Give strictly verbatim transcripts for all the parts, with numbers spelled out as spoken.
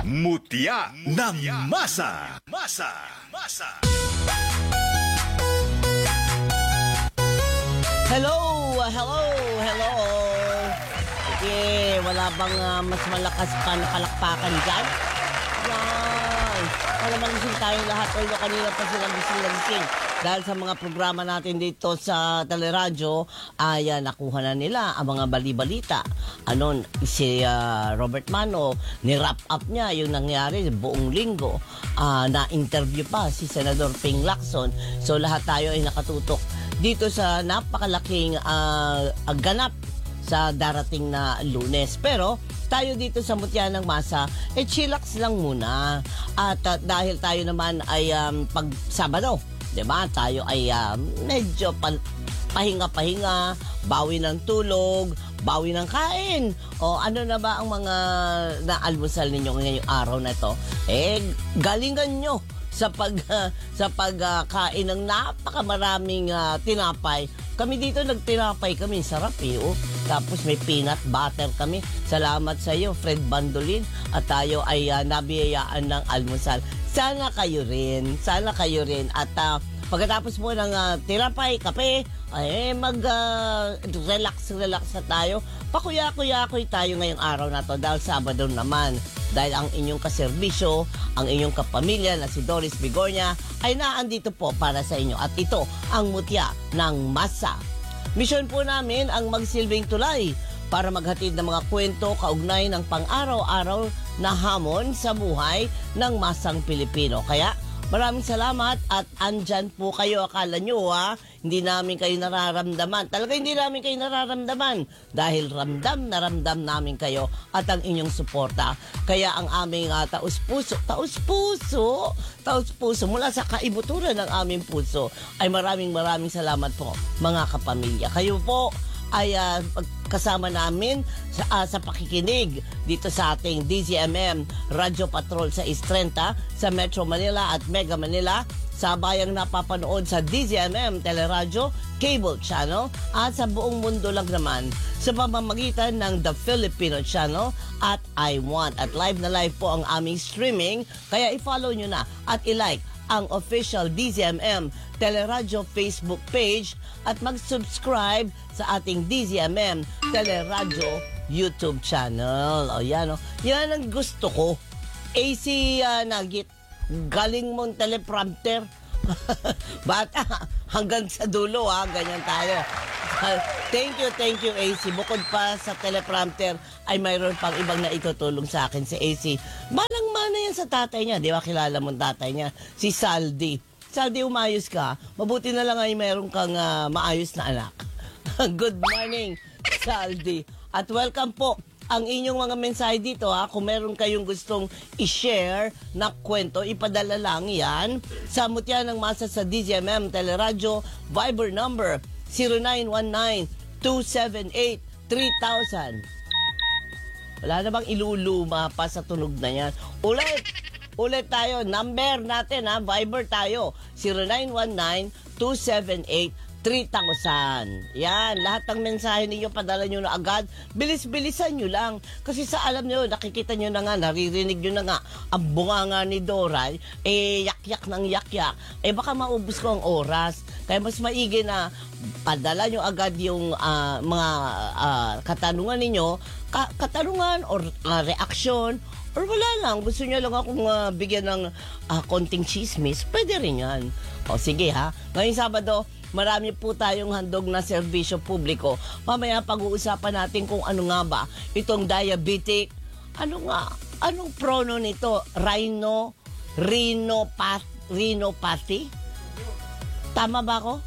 Mutya ng Masa. Masa. Masa. Hello, hello, hello. Okay, wala bang uh, mas malakas pa na palakpakan dyan? Yan. Malaman gising tayong lahat. Although kanina pa silang gising-gising. Dahil sa mga programa natin dito sa teleradyo, ay uh, nakuha na nila ang mga bali-balita. Ano, si uh, Robert Mano, ni-wrap up niya yung nangyari buong linggo. Uh, na-interview pa si Senador Ping Lacson. So lahat tayo ay nakatutok dito sa napakalaking uh, ganap sa darating na Lunes. Pero tayo dito sa Mutya ng Masa, eh chillax lang muna. At uh, dahil tayo naman ay um, pag Sabado, diba? Tayo ay uh, medyo pa- pahinga-pahinga, bawi ng tulog, bawi ng kain. O ano na ba ang mga naalmusal ninyo ngayong araw na ito? Eh, galingan nyo sa pag uh, sa pagkain uh, ng napakamaraming uh, tinapay. Kami dito nagtinapay kami, sarap eh. Oh. Tapos may peanut butter kami. Salamat sa iyo, Fred Bandolin. At tayo ay uh, nabiyayaan ng almusal. Sana kayo rin. Sana kayo rin. At uh, pagkatapos mo ng uh, tinapay, kape, ay mag-relax, uh, relax na tayo. Pakuya-kuya-kuy tayo ngayong araw na to dahil Sabado naman. Dahil ang inyong kaserbisyo, ang inyong kapamilya na si Doris Bigornia ay naandito po para sa inyo. At ito ang Mutya ng Masa. Misyon po namin ang magsilbing tulay para maghatid ng mga kwento kaugnay ng pang-araw-araw na hamon sa buhay ng masang Pilipino. Kaya maraming salamat at andyan po kayo. Akala nyo ha, hindi namin kayo nararamdaman. Talaga hindi namin kayo nararamdaman dahil ramdam na ramdam namin kayo at ang inyong suporta. Kaya ang aming uh, taus-puso, taus-puso, taus-puso mula sa kaibuturan ng aming puso ay maraming maraming salamat po mga kapamilya. Kayo po ay uh, kasama namin sa, uh, sa pakikinig dito sa ating D Z M M Radio Patrol sa Istrenta sa Metro Manila at Mega Manila, sa bayang napapanood sa D Z M M Teleradyo Cable Channel at sa buong mundo lang naman sa pamamagitan ng The Filipino Channel at I Want. At live na live po ang aming streaming, kaya i-follow nyo na at i-like ang official D Z M M Teleradyo Facebook page at mag-subscribe sa ating D Z M M Teleradyo YouTube channel. O yan o. Yan ang gusto ko. A C uh, Nagit, galing mong teleprompter. Bata, hanggang sa dulo ha, ganyan tayo. Thank you, thank you A C. Bukod pa sa teleprompter ay mayroon pang ibang naitutulong sa akin si A C. Manang-mana yan sa tatay niya. Di ba kilala mong tatay niya? Si Saldi. Saldi, umayos ka. Mabuti na lang ay mayroon kang uh, maayos na anak. Good morning, Saldi. At welcome po ang inyong mga mensahe dito ha. Kung meron kayong gustong i-share na kwento, ipadala lang yan sa Mutya ng Masa sa D Z M M Teleradyo Viber number zero nine one nine, two seven eight, three thousand. Wala na bang iluluma pa sa tunog na yan? Ulit! Ulit tayo. Number natin ha. Viber tayo. zero nine one nine, two seven eight, three thousand. Yan. Lahat ng mensahe ninyo, padala nyo na agad. Bilis-bilisan nyo lang. Kasi sa alam nyo, nakikita nyo na nga, naririnig nyo na nga, ang bunganga ni Doray, eh, yak-yak ng yak-yak. Eh, baka maubos ko ang oras. Kaya mas maigi na padala nyo agad yung uh, mga uh, katanungan ninyo, ka- katanungan or uh, reaksyon, or wala lang, gusto nyo lang akong uh, bigyan ng uh, konting chismis, pwede rin yan. O sige ha, ngayong Sabado, marami po tayong handog na serbisyo publiko. Mamaya pag-uusapan natin kung ano nga ba itong diabetic, ano nga, anong prono nito? Rhino, rhinopath, rhinopathy? Tama ba ako?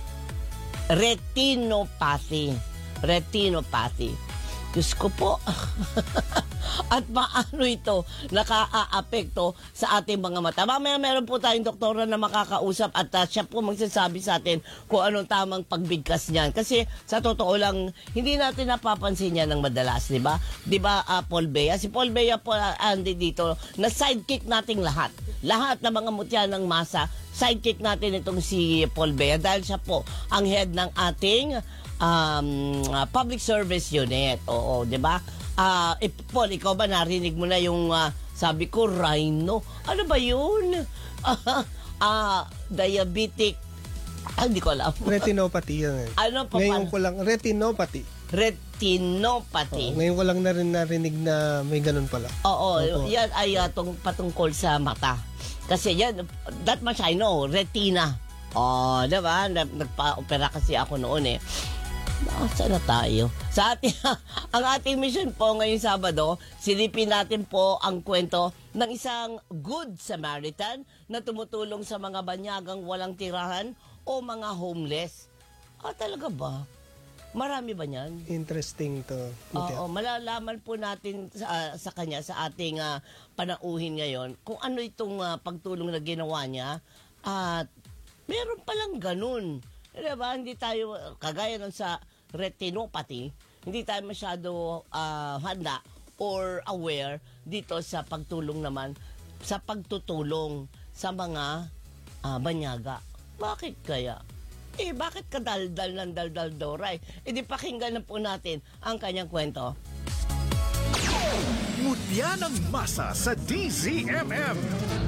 Retinopathy. Retinopathy. Diyos ko po. At paano ito nakaaapekto sa ating mga mata. Mamaya meron po tayong doktora na makakausap at uh, siya po magsasabi sa atin kung anong tamang pagbigkas niyan. Kasi sa totoo lang, hindi natin napapansin yan ng madalas, di ba? Di ba, uh, Paul Bea? Si Paul Bea po, uh, andi dito, na sidekick nating lahat. Lahat ng mga Mutya ng Masa, sidekick natin itong si Paul Bea dahil siya po ang head ng ating um, uh, public service unit. Oo, di ba? Uh, eh, Paul, ikaw ba narinig mo na yung uh, Sabi ko, rhino. Ano ba yun? Ah, diabetic. Ah, hindi ko alam. Retinopathy yan eh. Ano pa Ngayon pala? ko lang, retinopathy. Retinopathy. Oo, ngayon ko lang na rin narinig na may ganun pala. Oo, Opo. yan ay uh, tung, patungkol sa mata. Kasi yan, that much I know, retina. Oh, diba? Nagpa-opera kasi ako noon eh. Saan na tayo? Sa ating, ang ating mission po ngayong Sabado, silipin natin po ang kwento ng isang good Samaritan na tumutulong sa mga banyagang walang tirahan o mga homeless. Ah, talaga ba? Marami ba niyan? Interesting to. Oo, malalaman po natin sa, sa kanya sa ating uh, panauhin ngayon kung ano itong uh, pagtulong na ginawa niya at meron palang ganun. Diba? Hindi tayo, kagaya nun sa retinopathy, hindi tayo masyado uh, handa or aware dito sa pagtulong naman, sa pagtutulong sa mga uh, banyaga. Bakit kaya? Eh, bakit ka daldal ng daldal Doray? Eh, di pakinggan na po natin ang kanyang kwento. Mutya ng masa sa D Z M M.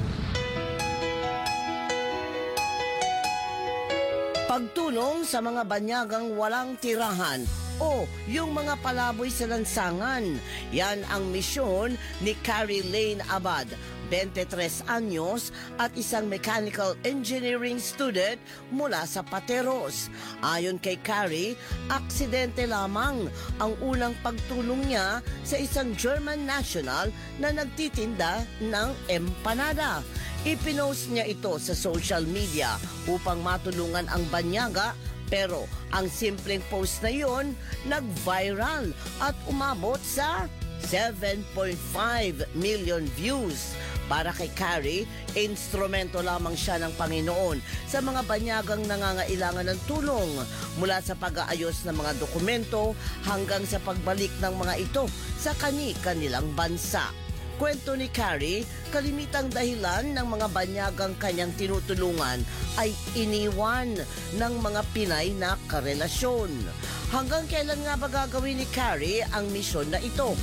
Pagtulong sa mga banyagang walang tirahan o yung mga palaboy sa lansangan. Yan ang misyon ni Carrie Lane Abad, twenty-tres anyos at isang mechanical engineering student mula sa Pateros. Ayon kay Carrie, aksidente lamang ang unang pagtulong niya sa isang German national na nagtitinda ng empanada. Ipinost niya ito sa social media upang matulungan ang banyaga, pero ang simpleng post na yon nag-viral at umabot sa seven point five million views. Para kay Carrie, instrumento lamang siya ng Panginoon sa mga banyagang nangangailangan ng tulong, mula sa pag-aayos ng mga dokumento hanggang sa pagbalik ng mga ito sa kani-kanilang bansa. Kwento ni Carrie, kalimitang dahilan ng mga banyagang kanyang tinutulungan ay iniwan ng mga Pinay na karelasyon. Hanggang kailan nga ba gagawin ni Carrie ang misyon na ito?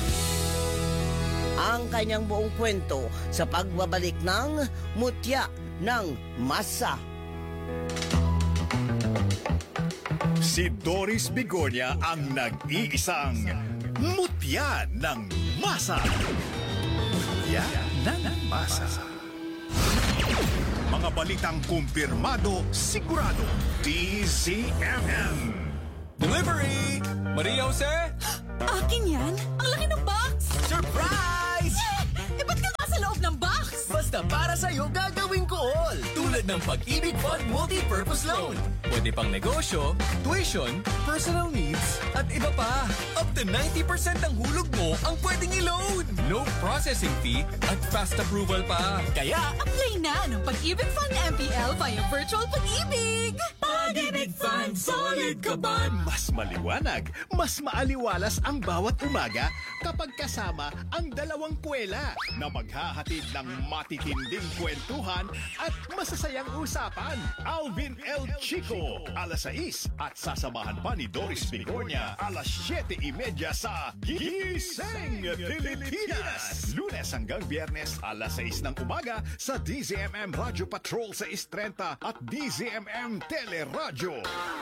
Ang kanyang buong kwento sa pagbabalik ng Mutya ng Masa. Si Doris Bigonya ang nag-iisang Mutya ng Masa. Mutya ng Masa. Mga balitang kumpirmado, sigurado, D Z M M. Delivery! Maria Jose? Akin yan? Ang laki ng box! Surprise! Eh, ba't ka nasa loob ng box? Basta para sa'yo gagawin ko all. Tulad ng Pag-ibig Fund Multi-Purpose Loan. Pwede pang negosyo, tuition, personal needs, at iba pa. Up to ninety percent ng hulog mo ang pwedeng i-loan. No processing fee at fast approval pa. Kaya, Apply na ng Pag-ibig Fund M P L via Virtual Pag-ibig! Pag-ibig Fund, solid ka ba? Mas maliwanag, mas maaliwalas ang bawat umaga kapag kasama ang dalawang kwela na maghahatid ng matitinding kwentuhan at masasayang usapan. Alvin L. Chico, alas sais, at sasamahan pa ni Doris Bigonya, alas siyete trenta sa Gising Pilipinas. Lunes hanggang Biyernes, alas sais ng umaga sa D Z M M Radio Patrol sa sais trenta at D Z M M Teleradyo.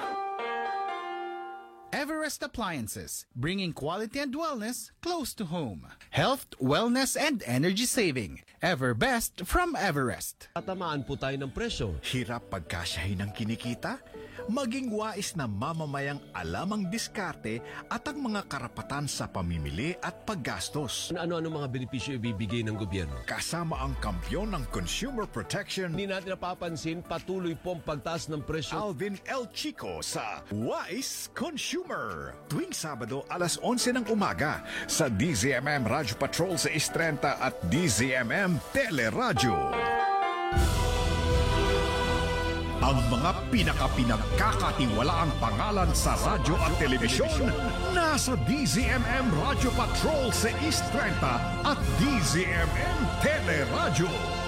Everest Appliances, bringing quality and wellness close to home. Health, wellness, and energy saving. Everbest from Everest. Tatamaan po tayo ng presyo. Hirap pagkasyahin ng kinikita? Maging wais na mamamayang alam ang diskarte at ang mga karapatan sa pamimili at paggastos. Ano-ano mga benepisyo ibibigay ng gobyerno? Kasama ang kampyon ng consumer protection, Hindi natin napapansin, patuloy po ang pagtaas ng presyo. Alvin L. Chico sa Wise Consumer. Tuwing Sabado, alas onse ng umaga sa D Z M M Radio Patrol sa sais trenta at D Z M M Teleradyo. Ang mga pinaka-pinagkakatiwalaang pangalan sa radyo at telebisyon nasa D Z M M Radio Patrol sa sais trenta at D Z M M Teleradyo.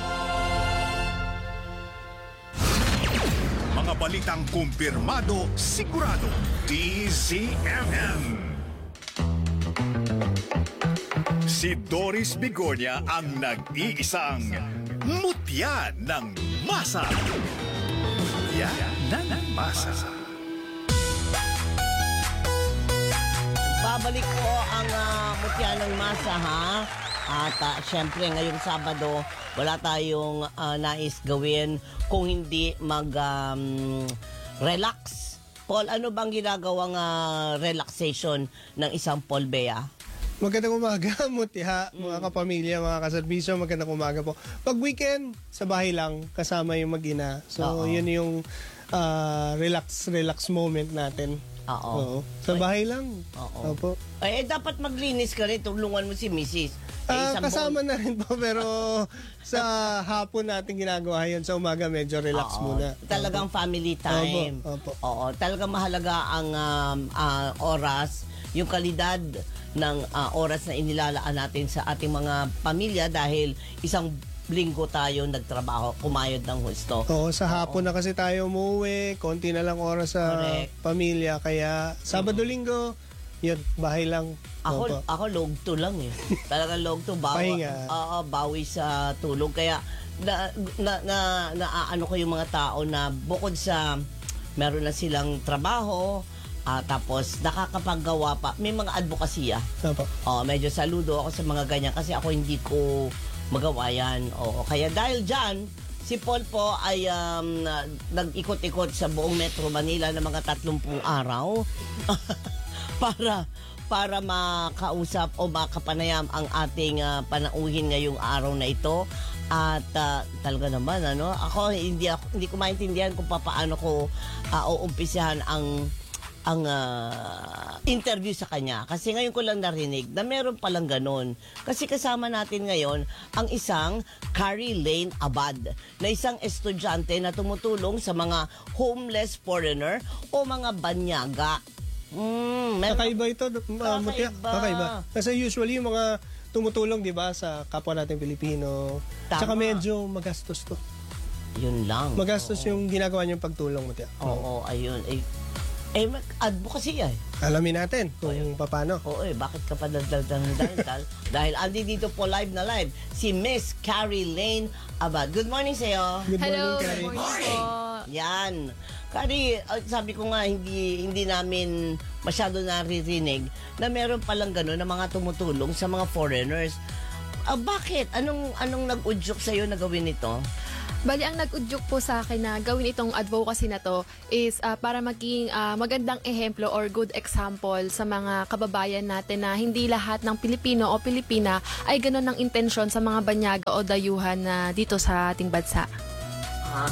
Mga balitang kumpirmado, sigurado, D Z M M. Si Doris Bigornia ang nag-iisang mutya ng masa. Mutya ng masa. Babalik po ang uh, mutya ng masa, ha? At uh, syempre ngayong Sabado, wala tayong uh, nais gawin kung hindi mag-relax. Um, Paul, ano bang ginagawang uh, relaxation ng isang Paul Bea? Magandang umaga, mutya, mga kapamilya, mga kaserbisyo, magandang umaga po. Pag weekend, sa bahay lang, kasama yung mag-ina. So, Oo. yun yung uh, relax, relax moment natin. Oo. Sa bahay lang. Oo. Opo. Eh, dapat maglinis ka rin, tulungan mo si missus. Eh, Ah, isang kasama buong- na rin po, pero sa hapon natin ginagawa yun. Sa umaga, medyo relax Oo. muna. Talagang family time. Opo, opo. Oo, talagang mahalaga ang um, ah, oras, yung kalidad ng ah, oras na inilalaan natin sa ating mga pamilya dahil isang linggo tayo nagtrabaho, kumayod ng husto. Oo, sa hapon na kasi tayo umuwi, konti na lang oras sa Correct. pamilya. Kaya, Sabado-Linggo, yun, bahay lang. Ako, Opo. ako log to lang eh. Talagang log to, bawi, Pahinga. Oo, bawi sa tulog. Kaya na, na, na, na ano ko yung mga tao na bukod sa meron na silang trabaho, ah, tapos nakakapaggawa pa, may mga advokasya. Opo. Oh, medyo saludo ako sa mga ganyan kasi ako hindi ko magawa yan. Oo, kaya dahil dyan, si Paul po ay um, na- nag-ikot-ikot sa buong Metro Manila ng mga tatlumpung araw para para makausap o makapanayam ang ating ah, panauhin ngayong araw na ito. At ah, talaga naman, ano, ako hindi, ako, hindi ko maintindihan kung paano ko uh, uumpisahan ang ang ah, interview sa kanya. Kasi ngayon ko lang narinig na meron palang ganun. Kasi kasama natin ngayon ang isang Carrie Lane Abad na isang estudyante na tumutulong sa mga homeless foreigner o mga banyaga. Mm, meron- Kakaiba ito, uh, mutya. Kakaiba. Kakaiba. Kasi usually yung mga tumutulong, di ba, sa kapwa natin Pilipino. Tama. Tsaka medyo magastos to. Yun lang. Magastos yung ginagawa niyong pagtulong, mutya. Oo, ayun. Eh, eh mag-advocacy eh. Alamin natin kung paano. Oo eh, bakit ka pa daldal ng daldal? Dahil andi dito po live na live, si Miss Carrie Lane Abad. Good morning sa'yo. Good Hello, morning, good Carrie. morning po. Yan. Kari, uh, sabi ko nga, hindi hindi namin masyado naririnig na meron palang gano'n na mga tumutulong sa mga foreigners. Ah, bakit? Anong anong nag-udyok sa'yo na gawin ito? Bali, ang nag-udyok po sa akin na gawin itong advocacy na to is ah, para maging ah, magandang ehemplo or good example sa mga kababayan natin na hindi lahat ng Pilipino o Pilipina ay gano'n ng intensyon sa mga banyaga o dayuhan na dito sa ating bansa. Ha?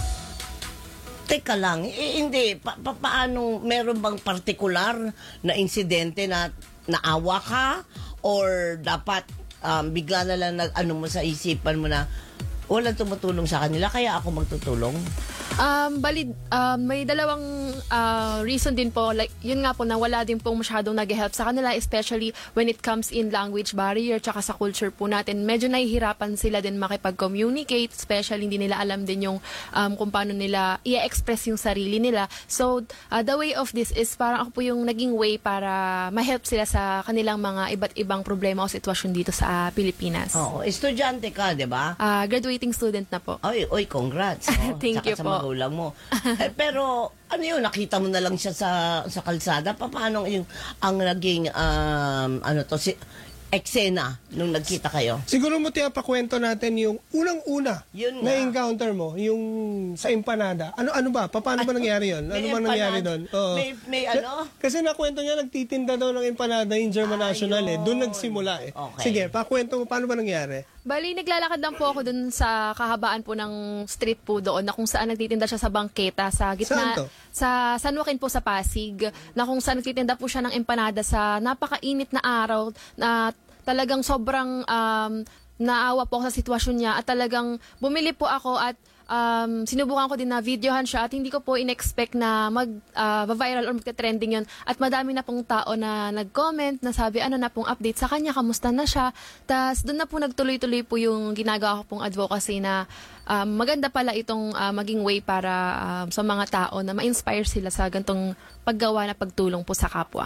Teka lang, eh, hindi. Pa- pa- paano, meron bang partikular na insidente na naawa ka? Or dapat um, bigla na lang nag, ano mo sa isipan mo na walang tumutulong sa kanila, kaya ako magtutulong? Um, bali, um, may dalawang uh, reason din po. Like, yun nga po na wala din po masyadong nag-help sa kanila, especially when it comes in language barrier tsaka sa culture po natin. Medyo nahihirapan sila din makipag-communicate, especially hindi nila alam din yung um, kung paano nila i-express yung sarili nila. So, uh, the way of this is parang ako po yung naging way para ma-help sila sa kanilang mga iba't ibang problema o sitwasyon dito sa uh, Pilipinas. Oo, estudyante ka, di ba? Uh, graduating student na po. Oy, oy, congrats. Oh, Thank saka you sa po. magulang mo. eh, pero, ano yun, nakita mo na lang siya sa sa kalsada? Pa- Paano yung, ang naging, um, ano to, si, eksena nung nagkita kayo? Siguro mutya, pakwento natin yung unang-una Yun na nga. encounter mo, yung sa empanada. Ano ano ba? Pa- Paano ba nangyari yun? Ano May ba nangyari empanada- doon? Oo. May, may ano? Kasi nakwento niya, nagtitinda daw ng empanada yung German Ayun. National eh. Doon nagsimula eh. Okay. Sige, pakwento mo, paano ba nangyari? Bali, naglalakad lang po ako dun sa kahabaan po ng street po doon na kung saan nagtitinda siya sa bangketa sa Saan gitna. to? Sa San Joaquin po sa Pasig na kung saan nagtitinda po siya ng empanada sa napakainit na araw na talagang sobrang um, naawa po ako sa sitwasyon niya at talagang bumili po ako at um, sinubukan ko din na videohan siya at hindi ko po in-expect na mag-viral or magka-trending yun. At madami na pong tao na nag-comment na sabi ano na pong update sa kanya, kamusta na siya. Tapos doon na po nagtuloy-tuloy po yung ginagawa ko pong advocacy na um, maganda pala itong uh, maging way para um, sa mga tao na ma-inspire sila sa gantong paggawa na pagtulong po sa kapwa.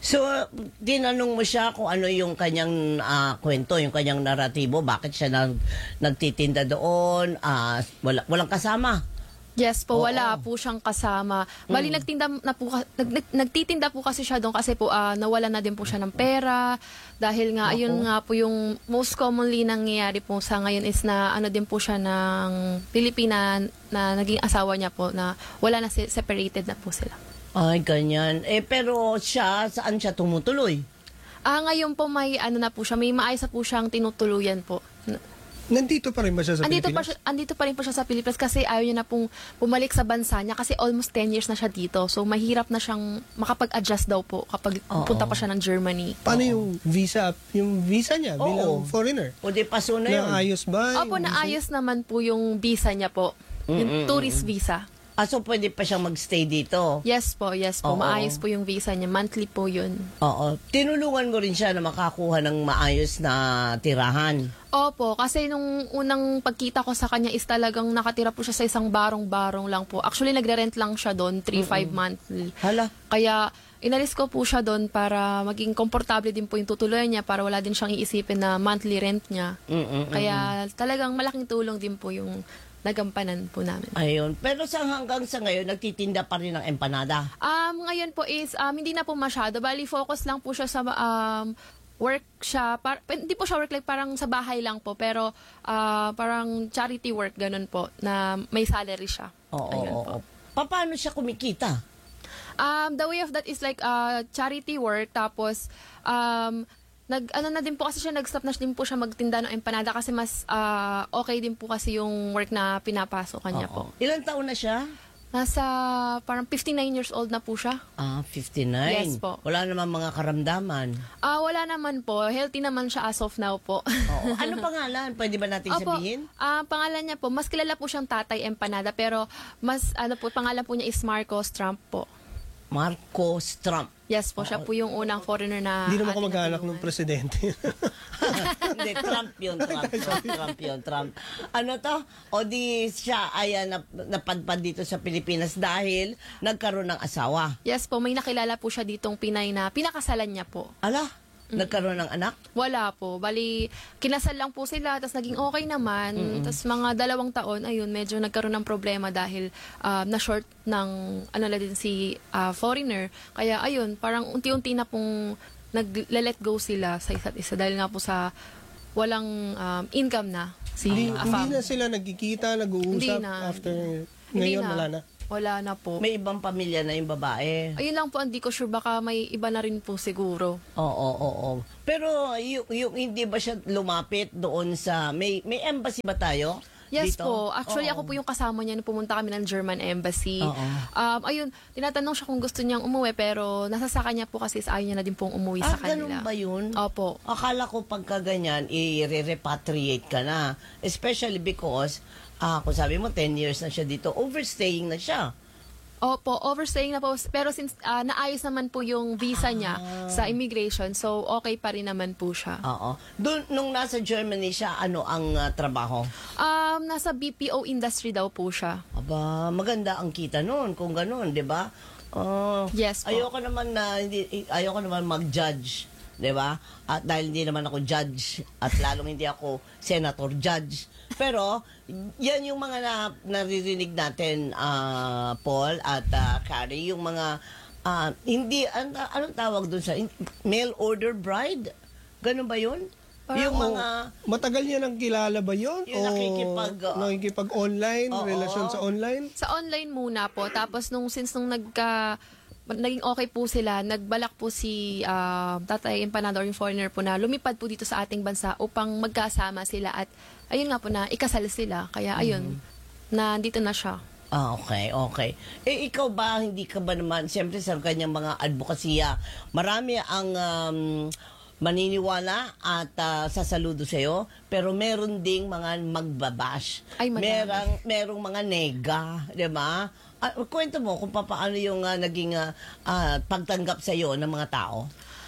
So, tinanong mo siya kung ano yung kanyang ah, kwento, yung kanyang naratibo, bakit siya nag, nagtitinda doon, ah, wala, walang kasama. Yes po, Oo. wala po siyang kasama. Bali, nagtinda na po, ka- nag, nag- nagtitinda po kasi siya doon kasi po ah, nawala na din po siya ng pera. Dahil nga, ayun nga po yung most commonly nangyayari po sa ngayon is na ano din po siya ng Pilipina na naging asawa niya po na wala na, si- separated na po sila. Ay, ganyan. Eh, pero siya, saan siya tumutuloy? Ah, ngayon po may ano na po siya, may maayos na po siyang tinutuluyan po. Nandito pa rin ba siya sa Andito pa, Pilipinas? siya, andito pa rin po siya sa Pilipinas kasi ayaw niya na pong bumalik sa bansa niya kasi almost ten years na siya dito. So, mahirap na siyang makapag-adjust daw po kapag Oo. punta pa siya ng Germany. Paano yung visa, yung visa niya Oo. bilang foreigner? O di paso na yun. Naayos ba? Opo, yung visa naayos naman po yung visa niya po. Yung tourist visa. Ah, so pwede pa siyang magstay dito? Yes po, yes po. Oo. Maayos po yung visa niya. Monthly po yun. Oo. Tinulungan mo rin siya na makakuha ng maayos na tirahan. Opo, kasi nung unang pagkita ko sa kanya is talagang nakatira po siya sa isang barong-barong lang po. Actually, nagre-rent lang siya doon, three to five monthly. Hala. Kaya inalis ko po siya doon para maging komportable din po yung tutuloy niya para wala din siyang iisipin na monthly rent niya. Mm-mm. Kaya talagang malaking tulong din po yung nagampanan po namin. Ayun. Pero sa hanggang sa ngayon, nagtitinda pa rin ng empanada. Um, ngayon po is, um, hindi na po masyado. Bali, focus lang po siya sa um, work siya. Par- hindi po siya work like parang sa bahay lang po. Pero ah, parang charity work, ganun po, na may salary siya. Oo, Ayun oo, po. oo. Paano siya kumikita? Um, the way of that is like uh, charity work. Tapos, um, nag ano na din po kasi siya, nag-stop na din po siya magtinda ng empanada kasi mas ah, okay din po kasi yung work na pinapasok kanya po. Oo. Ilang taon na siya? Nasa parang fifty-nine years old na po siya. Ah, fifty-nine. Yes po. Wala naman mga karamdaman. Ah, wala naman po. Healthy naman siya as of now po. Oo. Ano pangalan? Pwede ba natin Opo, sabihin? ah, pangalan niya po, mas kilala po siyang Tatay Empanada, pero mas, ano po, pangalan po niya is Marcos Trump po. Marcos Trump. Yes po, siya po yung unang foreigner na... Hindi naman ako ating mag-anak natulungan. ng presidente. Hindi, Trump yun, Trump. Trump, Trump yun, Trump. Ano to? O di siya ay ah, nap- napadpad dito sa Pilipinas dahil nagkaroon ng asawa. Yes po, may nakilala po siya ditong Pinay na pinakasalan niya po. Ala, nagkaroon ng anak? Wala po. Bali, kinasal lang po sila, tapos naging okay naman. Tapos mga dalawang taon, ayun, medyo nagkaroon ng problema dahil ah, na-short ng, ano na din si ah, foreigner. Kaya ayun, parang unti-unti na pong nag-let go sila sa isa't isa dahil nga po sa walang um, income na si hindi, ah, hindi fam. na sila nagkikita, nag-uusap Hindi na. after Hindi ngayon, wala na. Wala na po. May ibang pamilya na yung babae. Ayun lang po, hindi ko sure, baka may iba na rin po siguro. Oo, oo, oo. Pero yung, yung hindi ba siya lumapit doon sa... May, may embassy ba tayo? Yes dito? po. Actually, Oo. ako po yung kasama niya nung pumunta kami ng German Embassy. Oo. Um, ayun, tinatanong siya kung gusto niyang umuwi, pero nasa sa kanya po kasi is ayaw niya na din pong umuwi Ah, sa kanila. ganun ba yun? Opo. Akala ko pagka ganyan, i-repatriate ka na. Especially because, ah, kung sabi mo, ten years na siya dito, overstaying na siya. Opo, overstaying na po. Pero since ah, naayos naman po yung visa niya Ah. sa immigration, so okay pa rin naman po siya. Oo. Doon, nung nasa Germany siya, ano ang ah, trabaho? Um, nasa B P O industry daw po siya. Aba, maganda ang kita noon kung gano'n, 'di ba? Oh, Yes po. ayoko naman na hindi ayoko naman mag-judge, 'di ba? At dahil hindi naman ako judge at lalong hindi ako senator judge. Pero yan yung mga na, naririnig natin, ah, Paul at ah, Carrie, yung mga ah, hindi an, anong tawag doon sa mail order bride? Ganun ba 'yun? Parang, yung Oo. mga Matagal niya nang kilala ba yun? Yung O nakikipag, uh, nakikipag-online, Oo. relasyon sa online? Sa online muna po. Tapos nung since nung nagka naging okay po sila, nagbalak po si ah, Tatay Empanada or yung foreigner po na lumipad po dito sa ating bansa upang magkasama sila at ayun nga po na ikasal sila. Kaya ayun, na dito na siya. Ah, okay, okay. Eh, ikaw ba, hindi ka ba naman, siyempre sa kanyang mga advokasya, marami ang um, maniniwala at ah, sasaludo sa'yo, pero meron ding mga magbabash. Ay, madami. Merang, merong mga nega, di ba? Ah, kwento mo kung paano yung ah, naging ah, ah, pagtanggap sa'yo ng mga tao.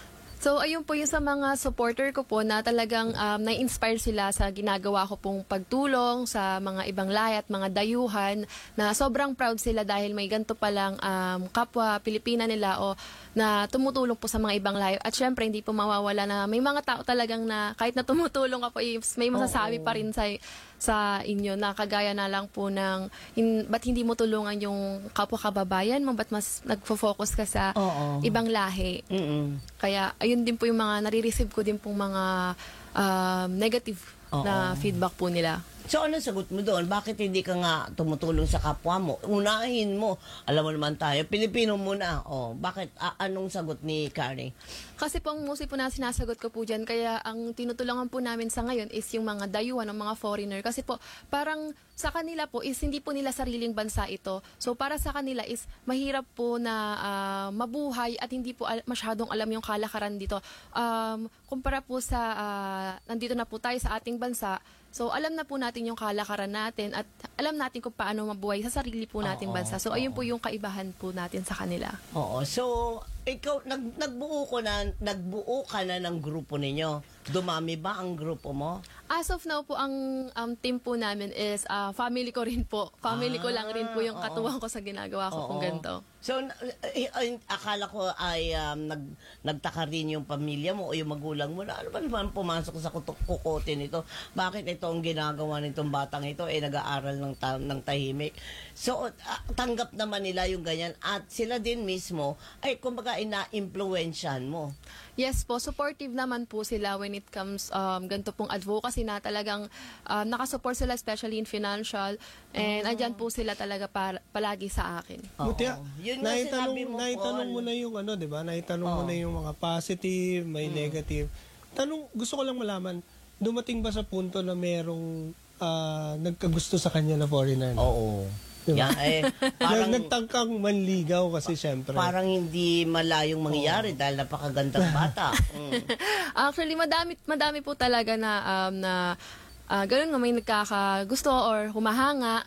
So, ayun po yung sa mga supporter ko po na talagang um, na-inspire sila sa ginagawa ko pong pagtulong sa mga ibang lahi at mga dayuhan na sobrang proud sila dahil may ganito palang um, kapwa Pilipina nila o na tumutulong po sa mga ibang lahi. At syempre, hindi po mawawala na may mga tao talagang na kahit na tumutulong ka po, is may masasabi pa rin sa sa inyo na kagaya na lang po ng in, ba't hindi mo tulungan yung kapwa kababayan mo, ba't mas nagfo-focus ka sa Oo. ibang lahi. Mm-mm. Kaya ayun din po yung mga nare-receive ko din pong mga um, negative Oo. na feedback po nila. So, ano sagot mo doon? Bakit hindi ka nga tumutulong sa kapwa mo? Unahin mo. Alam mo naman tayo, Pilipino muna. Oh, bakit? A- anong sagot ni Carrie? Kasi po ang mostly po na sinasagot ko po dyan, kaya ang tinutulungan po namin sa ngayon is yung mga dayuhan, ng mga foreigner. Kasi po, parang sa kanila po is hindi po nila sariling bansa ito. So, para sa kanila is mahirap po na ah, mabuhay at hindi po al- masyadong alam yung kalakaran dito. Um, kumpara po sa, ah, nandito na po tayo sa ating bansa, so, alam na po natin yung kalakaran natin at alam natin kung paano mabuhay sa sarili po nating Oo, bansa. So, ayun po yung kaibahan po natin sa kanila. Oo. So, ikaw, nag, nagbuo, ko na, nagbuo ka na ng grupo ninyo. Dumami ba ang grupo mo? As of now po, ang um, team po namin is uh, family ko rin po. Family ko lang rin po yung Ah, oo. katuwang ko sa ginagawa ko kung Oo. ganito. So, na- eh, eh, akala ko ay um, nag, nagtaka rin yung pamilya mo o yung magulang mo na ano ba naman pumasok sa kutok- kukote nito? Bakit ito ang ginagawa nitong batang ito? Eh, nag-aaral ng, ta- ng tahimik. So, ah, tanggap naman nila yung ganyan at sila din mismo ay kumbaga ina-influensyan mo. Yes po, supportive naman po sila when it comes um, ganito pong advocacy na talagang um, nakasupport sila especially in financial and andyan po sila talaga para, palagi sa akin. Oo. Mutya, Yun nga sinabi naitanong, mo, naitanong Paul. mo na yung ano, di ba? Naitanong mo Oo. na yung mga positive, may negative. Tanong, gusto ko lang malaman, dumating ba sa punto na merong ah, nagkagusto sa kanya na foreigner? na? Oo. Diba? Yeah, eh, Parang, parang, nagtangkang manligaw kasi syempre. parang hindi malayong mangyayari dahil napakagandang bata. Mm. Actually, madami, madami po talaga na, um, na ah, ganun nga may nagkakagusto or humahanga.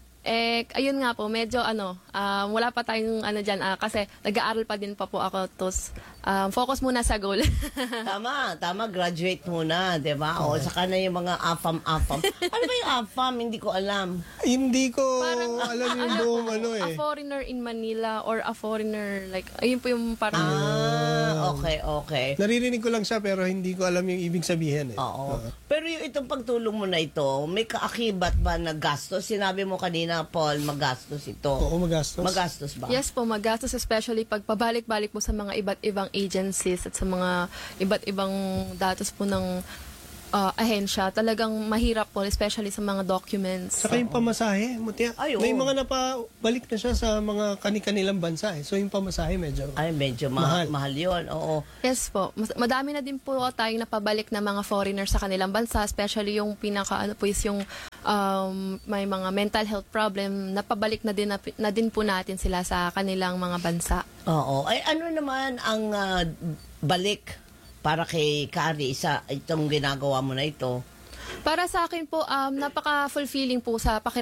Eh, ayun nga po, medyo ano, um, wala pa tayong ano dyan, ah, kasi nag-aaral pa din pa po ako. Tapos, um, focus muna sa goal. Tama, tama, graduate muna, di ba? O, saka na yung mga afam-afam. Ano ba yung afam? Hindi ko alam. Hindi ko Parang, alam yung ano buong po, ano a eh. foreigner in Manila or a foreigner, like, ayun po yung parang, Ah, okay, okay. Naririnig ko lang siya pero hindi ko alam yung ibig sabihin eh. Oo. Pero yung itong pagtulong mo na ito, may kaakibat ba na gastos? Sinabi mo kanina, Paul, magastos ito. Oo, magastos. Magastos ba? yes po, magastos especially pag pabalik-balik po sa mga iba't ibang agencies at sa mga iba't ibang datos po ng ah, ahensya. Talagang mahirap po, especially sa mga documents. Saka yung pamasahe, Mutya. Ay, oo. May mga napabalik na siya sa mga kani-kanilang bansa eh. So yung pamasahe medyo Ay, medyo ma- Mahal. mahal yun. Oo. Yes po. Mas- Madami na din po tayong napabalik na mga foreigners sa kanilang bansa, especially yung pinaka ano po is yung um, may mga mental health problem, napabalik na din na, na din po natin sila sa kanilang mga bansa. Oo. Ay, ano naman ang ah, balik para kay Carrie sa itong ginagawa mo na ito? Para sa akin po, um, napaka-fulfilling po sa